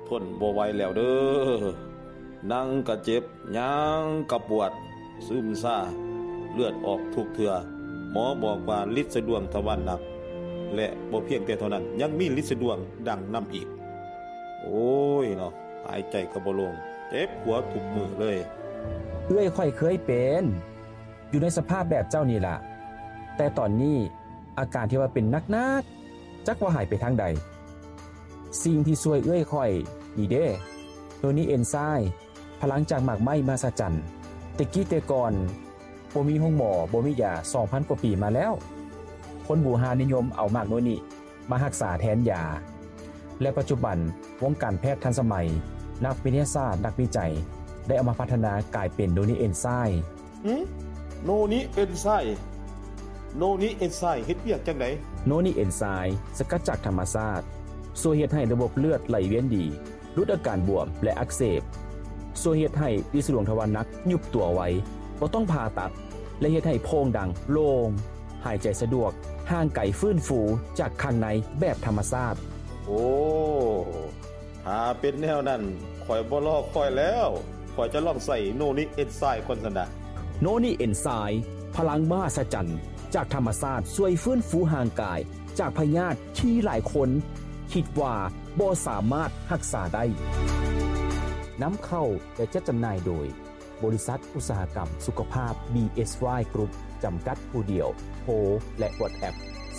ทนบ่ไหวแล้วเด้อนั่งก็เจ็บย่างก็ปวดซึมซ่าเลือดออกทุกเทื่อหมอบอกว่าฤทธิ์สะดวงทวารหนักและบ่เพียงแต่เท่านั้นยังมีฤทธิ์สะดวงดังนําอีกโอ้ยเนาะหายใจก็บ่ลงเจ็บหัวทุกมื้อเลยเอื้อยค่อยเคยเป็นอยู่ในสภาพแบบเจ้านี่ล่ะแต่ตอนนี้อาการที่ว่าเป็นนักๆจักว่าหายไปทางใดสิ่งที่ช่วยเอื้อยค่อยนี่เด้ตัวนี้เอนไซม์พลังจากหมากไม้มหัศจรรย์แต่กี้แต่ก่อนบ่มีโรงหมอบ่มียา 2,000 กว่าปีมาแล้วคนบูหานิยมเอาหมากโนนี้มารักษาแทนยาและปัจจุบันวงการแพทย์ทันสมัยนักวิทยาศาสตร์นักวิจัยได้เอามาพัฒนากลายเป็นโนนี้เอนไซม์โนนี้เอนไซม์โนนี้เอนไซม์เฮ็ดเวียกจังได๋โนนี้เอนไซม์สกัดจากธรรมชาติช่วยเฮ็ดให้ระบบเลือดไหลเวียนดีลดอาการบวมและอักเสบช่วยเฮ็ดให้ฤทธิ์สะดวงทวารหนักยุบตัวไว้บ่ต้องผ่าตัดและเฮ็ดให้โพรงดังโล่งหายใจสะดวกห่างไกลฟื้นฟูจากข้างในแบบธรรมชาติโอ้ถ้าเป็นแนวนั้นข่อยบ่รอคอยแล้วข่อยจะลองใส่โนนี้เอนไซม์ก่อนซั่นน่ะโนนี้เอนไซม์พลังมหัศจรรย์จากธรรมชาติช่วยฟื้นฟูห่างกายจากพยาธิที่หลายคนคิดว่าบ่สามารถรักษาได้น้ำเข้าและจัดจำหน่ายโดยบริษัทอุตสาหกรรมสุขภาพ BSY Group จำกัดผู้เดียวโทรและ WhatsApp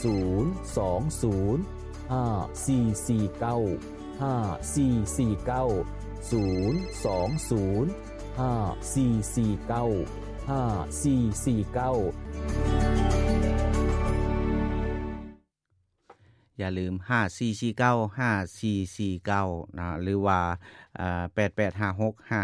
020 5449 5449 020 5449 5449 อย่าลืม5449 5449นะหรือว่า8856